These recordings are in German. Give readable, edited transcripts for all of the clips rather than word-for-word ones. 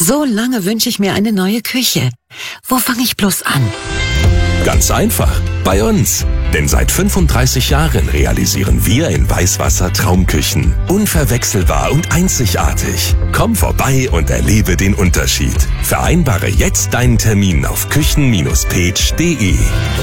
So lange wünsche ich mir eine neue Küche. Wo fange ich bloß an? Ganz einfach, bei uns. Denn seit 35 Jahren realisieren wir in Weißwasser Traumküchen. Unverwechselbar und einzigartig. Komm vorbei und erlebe den Unterschied. Vereinbare jetzt deinen Termin auf küchen-page.de.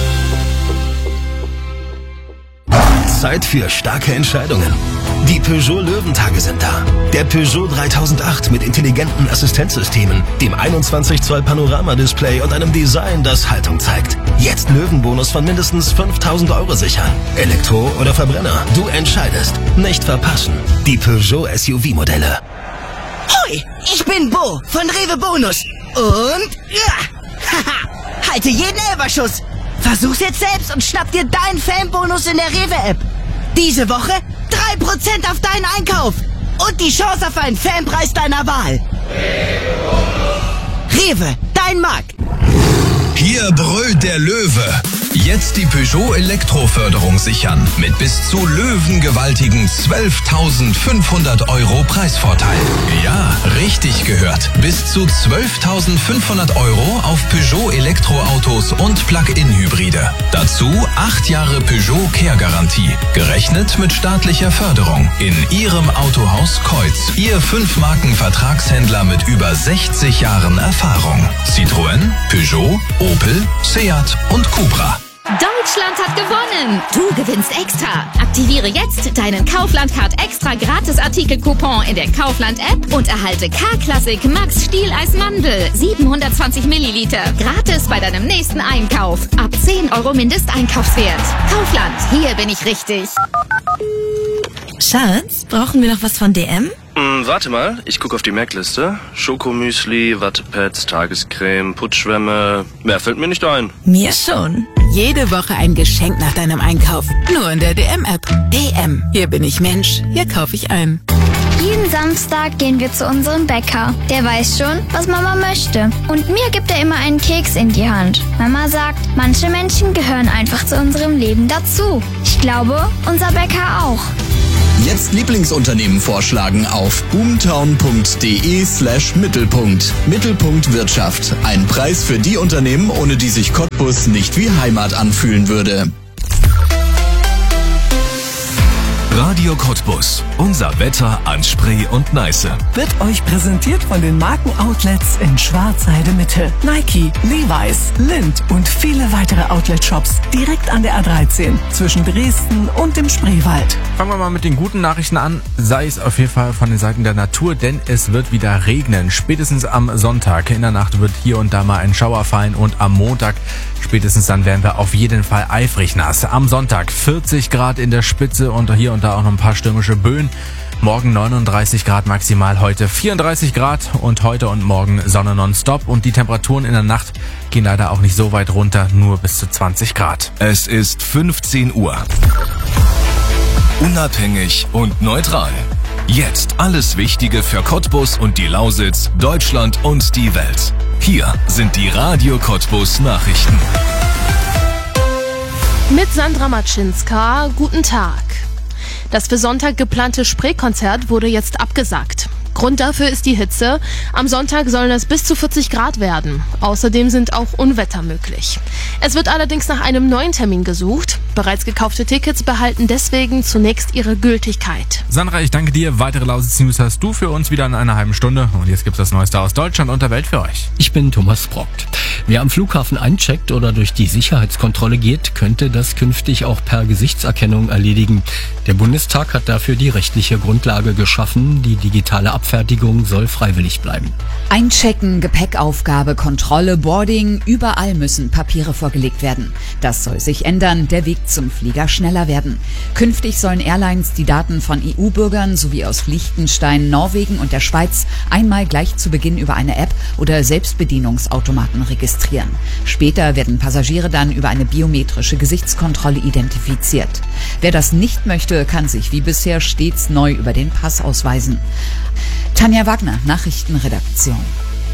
Zeit für starke Entscheidungen. Die Peugeot Löwentage sind da. Der Peugeot 3008 mit intelligenten Assistenzsystemen, dem 21 Zoll Panoramadisplay und einem Design, das Haltung zeigt. Jetzt Löwenbonus von mindestens 5.000 € sichern. Elektro oder Verbrenner, du entscheidest. Nicht verpassen. Die Peugeot SUV-Modelle. Hoi, ich bin Bo von Rewe Bonus. Und ja, halte jeden Elberschuss. Versuch's jetzt selbst und schnapp dir deinen Fanbonus in der Rewe-App. Diese Woche 3% auf deinen Einkauf und die Chance auf einen Fanpreis deiner Wahl. Rewe, dein Markt. Hier brüllt der Löwe. Jetzt die Peugeot Elektroförderung sichern. Mit bis zu löwengewaltigen 12.500 € Preisvorteil. Ja, richtig gehört. Bis zu 12.500 € auf Peugeot Elektroautos und Plug-in-Hybride. Dazu 8 Jahre Peugeot Care-Garantie. Gerechnet mit staatlicher Förderung. In Ihrem Autohaus Kreuz. Ihr 5-Marken-Vertragshändler mit über 60 Jahren Erfahrung. Citroën, Peugeot, Opel, Seat und Cupra. Deutschland hat gewonnen! Du gewinnst extra! Aktiviere jetzt deinen Kaufland-Card extra Gratis-Artikel-Coupon in der Kaufland-App und erhalte K-Klassik Max Stieleis Mandel 720 Milliliter gratis bei deinem nächsten Einkauf. Ab 10 € Mindesteinkaufswert. Kaufland, hier bin ich richtig. Schatz, brauchen wir noch was von DM? Warte mal, ich gucke auf die Merkliste. Schokomüsli, Wattepads, Tagescreme, Putzschwämme. Mehr fällt mir nicht ein. Mir schon. Jede Woche ein Geschenk nach deinem Einkauf. Nur in der DM-App. DM. Hier bin ich Mensch. Hier kaufe ich ein. Jeden Samstag gehen wir zu unserem Bäcker. Der weiß schon, was Mama möchte. Und mir gibt er immer einen Keks in die Hand. Mama sagt, manche Menschen gehören einfach zu unserem Leben dazu. Ich glaube, unser Bäcker auch. Jetzt Lieblingsunternehmen vorschlagen auf boomtown.de/Mittelpunkt. Mittelpunkt Wirtschaft. Ein Preis für die Unternehmen, ohne die sich Cottbus nicht wie Heimat anfühlen würde. Radio Cottbus. Unser Wetter an Spree und Neiße. Wird euch präsentiert von den Markenoutlets in Schwarzheide Mitte. Nike, Levi's, Lindt und viele weitere Outlet-Shops direkt an der A13 zwischen Dresden und dem Spreewald. Fangen wir mal mit den guten Nachrichten an. Sei es auf jeden Fall von den Seiten der Natur, denn es wird wieder regnen. Spätestens am Sonntag in der Nacht wird hier und da mal ein Schauer fallen und am Montag spätestens dann werden wir auf jeden Fall eifrig nass. Am Sonntag 40 Grad in der Spitze und hier und da auch noch ein paar stürmische Böen. Morgen 39 Grad maximal, heute 34 Grad und heute und morgen Sonne nonstop. Und die Temperaturen in der Nacht gehen leider auch nicht so weit runter, nur bis zu 20 Grad. Es ist 15 Uhr. Unabhängig und neutral. Jetzt alles Wichtige für Cottbus und die Lausitz, Deutschland und die Welt. Hier sind die Radio Cottbus Nachrichten. Mit Sandra Matschinska, guten Tag. Das für Sonntag geplante Spreekonzert wurde jetzt abgesagt. Grund dafür ist die Hitze. Am Sonntag sollen es bis zu 40 Grad werden. Außerdem sind auch Unwetter möglich. Es wird allerdings nach einem neuen Termin gesucht. Bereits gekaufte Tickets behalten deswegen zunächst ihre Gültigkeit. Sandra, ich danke dir. Weitere Lausitz-News hast du für uns wieder in einer halben Stunde. Und jetzt gibt's das Neueste aus Deutschland und der Welt für euch. Ich bin Thomas Brockt. Wer am Flughafen eincheckt oder durch die Sicherheitskontrolle geht, könnte das künftig auch per Gesichtserkennung erledigen. Der Bundestag hat dafür die rechtliche Grundlage geschaffen. Die digitale Abfertigung soll freiwillig bleiben. Einchecken, Gepäckaufgabe, Kontrolle, Boarding, überall müssen Papiere vorgelegt werden. Das soll sich ändern, der Weg zum Flieger schneller werden. Künftig sollen Airlines die Daten von EU-Bürgern sowie aus Liechtenstein, Norwegen und der Schweiz einmal gleich zu Beginn über eine App oder Selbstbedienungsautomaten registrieren. Später werden Passagiere dann über eine biometrische Gesichtskontrolle identifiziert. Wer das nicht möchte, kann sich wie bisher stets neu über den Pass ausweisen. Tanja Wagner, Nachrichtenredaktion.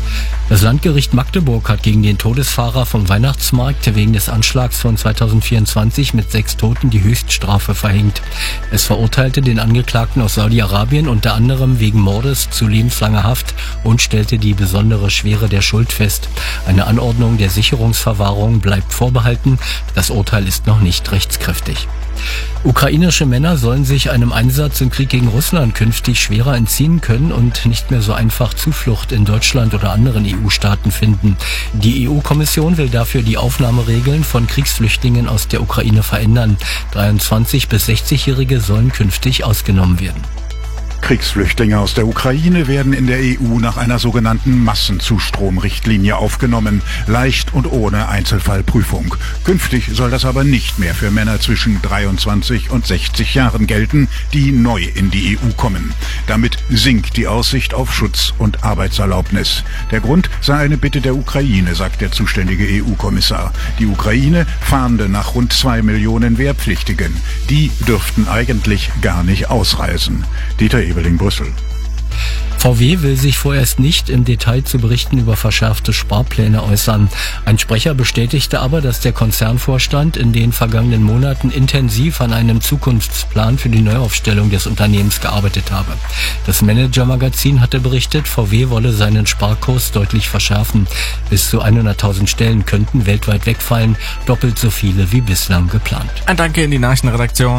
Das Landgericht Magdeburg hat gegen den Todesfahrer vom Weihnachtsmarkt wegen des Anschlags von 2024 mit 6 Toten die Höchststrafe verhängt. Es verurteilte den Angeklagten aus Saudi-Arabien unter anderem wegen Mordes zu lebenslanger Haft und stellte die besondere Schwere der Schuld fest. Eine Anordnung der Sicherungsverwahrung bleibt vorbehalten. Das Urteil ist noch nicht rechtskräftig. Ukrainische Männer sollen sich einem Einsatz im Krieg gegen Russland künftig schwerer entziehen können und nicht mehr so einfach Zuflucht in Deutschland oder anderen EU-Staaten finden. Die EU-Kommission will dafür die Aufnahmeregeln von Kriegsflüchtlingen aus der Ukraine verändern. 23- bis 60-Jährige sollen künftig ausgenommen werden. Kriegsflüchtlinge aus der Ukraine werden in der EU nach einer sogenannten Massenzustromrichtlinie aufgenommen, leicht und ohne Einzelfallprüfung. Künftig soll das aber nicht mehr für Männer zwischen 23 und 60 Jahren gelten, die neu in die EU kommen. Damit sinkt die Aussicht auf Schutz und Arbeitserlaubnis. Der Grund sei eine Bitte der Ukraine, sagt der zuständige EU-Kommissar. Die Ukraine fahnde nach rund 2 Millionen Wehrpflichtigen. Die dürften eigentlich gar nicht ausreisen. Dieter Ebeling, Brüssel. VW will sich vorerst nicht im Detail zu Berichten über verschärfte Sparpläne äußern. Ein Sprecher bestätigte aber, dass der Konzernvorstand in den vergangenen Monaten intensiv an einem Zukunftsplan für die Neuaufstellung des Unternehmens gearbeitet habe. Das Manager-Magazin hatte berichtet, VW wolle seinen Sparkurs deutlich verschärfen. Bis zu 100.000 Stellen könnten weltweit wegfallen, doppelt so viele wie bislang geplant. Ein Danke in die Nachrichtenredaktion.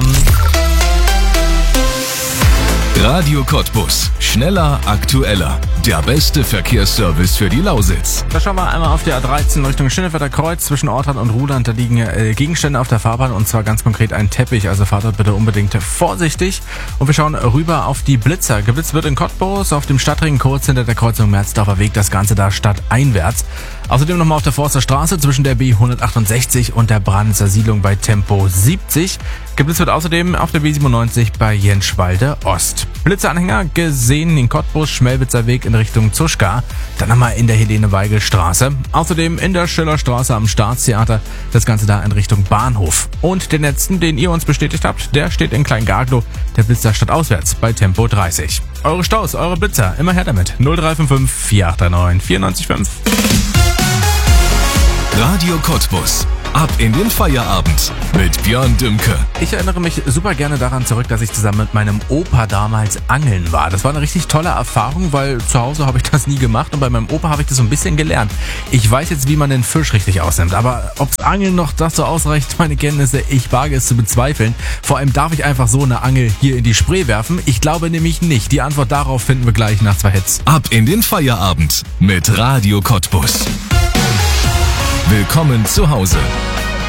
Radio Cottbus. Schneller, aktueller. Der beste Verkehrsservice für die Lausitz. Da schauen wir einmal auf der A13 Richtung Schönefelder Kreuz zwischen Ortrand und Ruhland. Da liegen Gegenstände auf der Fahrbahn und zwar ganz konkret ein Teppich. Also fahrt dort bitte unbedingt vorsichtig. Und wir schauen rüber auf die Blitzer. Geblitzt wird in Cottbus auf dem Stadtring kurz hinter der Kreuzung Merzdorfer Weg. Das Ganze da stadteinwärts. Außerdem nochmal auf der Forster Straße zwischen der B168 und der Branitzer Siedlung bei Tempo 70. Geblitzt wird außerdem auf der B97 bei Jenschwalde Ost. Blitzeranhänger gesehen in Cottbus, Schmelwitzer Weg in Richtung Zuschka. Dann nochmal in der Helene-Weigel-Straße. Außerdem in der Schillerstraße am Staatstheater. Das Ganze da in Richtung Bahnhof. Und den letzten, den ihr uns bestätigt habt, der steht in Kleingarglow. Der Blitzer stadtauswärts bei Tempo 30. Eure Staus, eure Blitzer, immer her damit. 0355 4839 94,5. Radio Cottbus. Ab in den Feierabend mit Björn Dümke. Ich erinnere mich super gerne daran zurück, dass ich zusammen mit meinem Opa damals angeln war. Das war eine richtig tolle Erfahrung, weil zu Hause habe ich das nie gemacht und bei meinem Opa habe ich das so ein bisschen gelernt. Ich weiß jetzt, wie man den Fisch richtig ausnimmt, aber ob's Angeln noch dazu ausreicht, meine Kenntnisse, ich wage es zu bezweifeln. Vor allem darf ich einfach so eine Angel hier in die Spree werfen? Ich glaube nämlich nicht. Die Antwort darauf finden wir gleich nach 2 Hits. Ab in den Feierabend mit Radio Cottbus. Willkommen zu Hause.